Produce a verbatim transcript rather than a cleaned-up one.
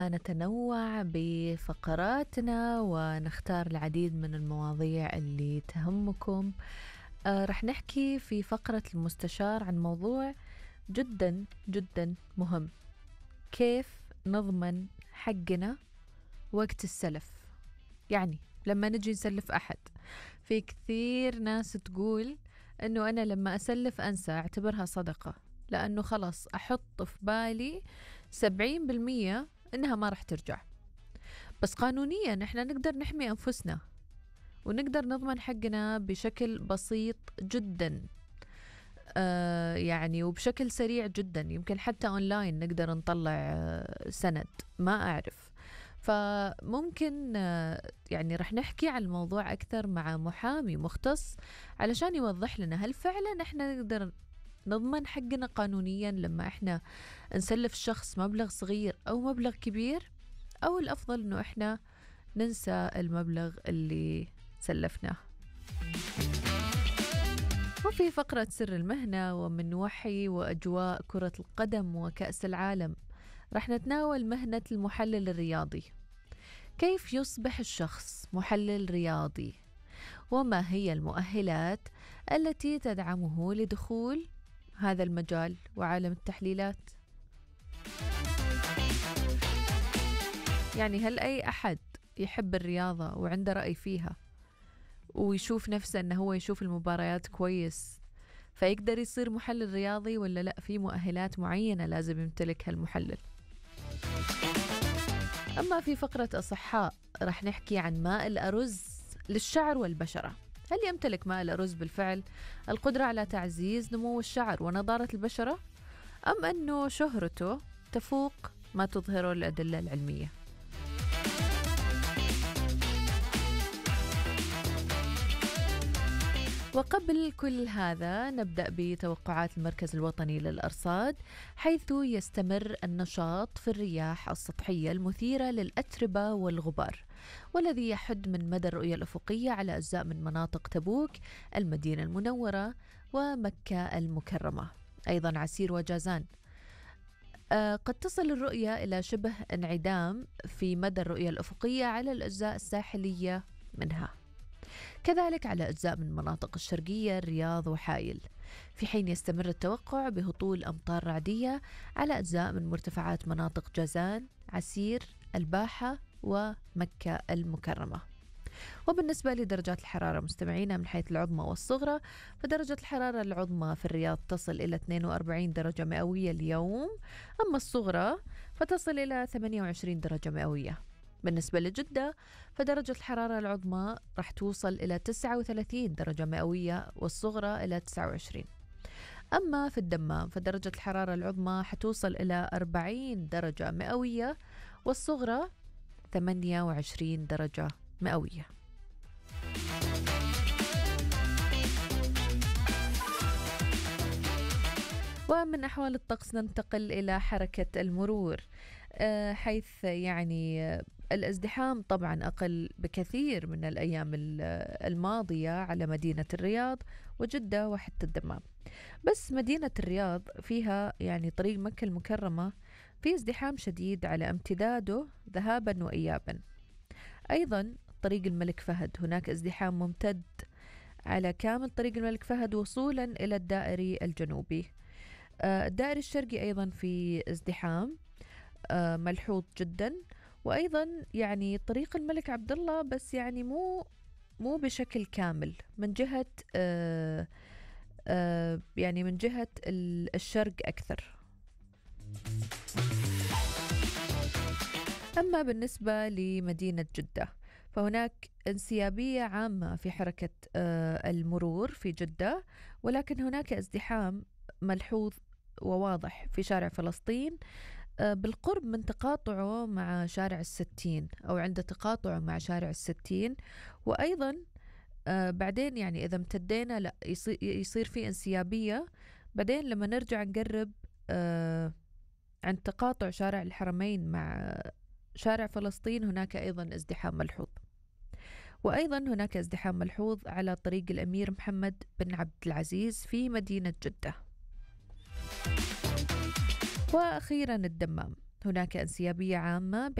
نتنوع بفقراتنا ونختار العديد من المواضيع اللي تهمكم. آه رح نحكي في فقرة المستشار عن موضوع جدا جدا مهم: كيف نضمن حقنا وقت السلف. يعني لما نجي نسلف أحد، في كثير ناس تقول أنه أنا لما أسلف أنسى، أعتبرها صدقة، لأنه خلص أحط في بالي سبعين بالمية إنها ما رح ترجع. بس قانونيا إحنا نقدر نحمي أنفسنا ونقدر نضمن حقنا بشكل بسيط جدا، آه يعني وبشكل سريع جدا. يمكن حتى أونلاين نقدر نطلع آه سند، ما أعرف. فممكن آه يعني رح نحكي عن الموضوع أكثر مع محامي مختص علشان يوضح لنا هل فعلا إحنا نقدر نضمن حقنا قانونيا لما إحنا نسلف شخص مبلغ صغير أو مبلغ كبير، أو الأفضل إنه إحنا ننسى المبلغ اللي سلفناه. وفي فقرة سر المهنة ومن وحي وأجواء كرة القدم وكأس العالم، رح نتناول مهنة المحلل الرياضي. كيف يصبح الشخص محلل رياضي؟ وما هي المؤهلات التي تدعمه لدخول هذا المجال وعالم التحليلات؟ يعني هل أي أحد يحب الرياضة وعنده رأي فيها ويشوف نفسه أنه هو يشوف المباريات كويس فيقدر يصير محلل رياضي، ولا لا في مؤهلات معينة لازم يمتلكها المحلل؟ أما في فقرة أصحاء رح نحكي عن ماء الأرز للشعر والبشرة. هل يمتلك ماء الأرز بالفعل القدرة على تعزيز نمو الشعر ونضارة البشرة، أم أنه شهرته تفوق ما تظهره الأدلة العلمية؟ وقبل كل هذا نبدأ بتوقعات المركز الوطني للأرصاد، حيث يستمر النشاط في الرياح السطحية المثيرة للأتربة والغبار، والذي يحد من مدى الرؤية الأفقية على أجزاء من مناطق تبوك، المدينة المنورة، ومكة المكرمة، أيضا عسير وجازان. آه قد تصل الرؤية إلى شبه انعدام في مدى الرؤية الأفقية على الأجزاء الساحلية منها، كذلك على أجزاء من مناطق الشرقية الرياض وحائل، في حين يستمر التوقع بهطول أمطار رعدية على أجزاء من مرتفعات مناطق جازان، عسير، الباحة ومكة المكرمة. وبالنسبة لدرجات الحرارة مستمعينا من حيث العظمى والصغرى، فدرجة الحرارة العظمى في الرياض تصل إلى اثنين وأربعين درجة مئوية اليوم، أما الصغرى فتصل إلى ثمانية وعشرين درجة مئوية. بالنسبة لجدة فدرجة الحرارة العظمى راح توصل إلى تسعة وثلاثين درجة مئوية والصغرى إلى تسعة وعشرين. أما في الدمام فدرجة الحرارة العظمى حتوصل إلى أربعين درجة مئوية والصغرى ثمانية وعشرين درجة مئوية. ومن أحوال الطقس ننتقل إلى حركة المرور، حيث يعني الازدحام طبعا أقل بكثير من الأيام الماضية على مدينة الرياض وجدة وحتى الدمام. بس مدينة الرياض فيها يعني طريق مكة المكرمة في ازدحام شديد على امتداده ذهابا وإيابا. أيضا طريق الملك فهد هناك ازدحام ممتد على كامل طريق الملك فهد وصولا إلى الدائري الجنوبي. الدائري الشرقي أيضا في ازدحام ملحوظ جدا، وأيضا يعني طريق الملك عبد الله بس يعني مو مو بشكل كامل من جهة آآ آآ يعني من جهة الشرق أكثر. أما بالنسبة لمدينة جدة فهناك انسيابية عامة في حركة المرور في جدة، ولكن هناك ازدحام ملحوظ وواضح في شارع فلسطين بالقرب من تقاطعه مع شارع الستين أو عند تقاطعه مع شارع الستين. وأيضا بعدين يعني إذا امتدينا لا يصير في انسيابية، بعدين لما نرجع نقرب عند تقاطع شارع الحرمين مع شارع فلسطين هناك أيضا ازدحام ملحوظ. وأيضا هناك ازدحام ملحوظ على طريق الأمير محمد بن عبد العزيز في مدينة جدة. وأخيرا الدمام هناك انسيابية عامة